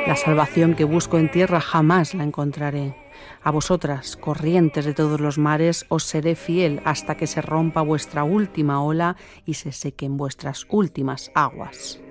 La salvación que busco en tierra jamás la encontraré. A vosotras, corrientes de todos los mares, os seré fiel hasta que se rompa vuestra última ola y se sequen vuestras últimas aguas.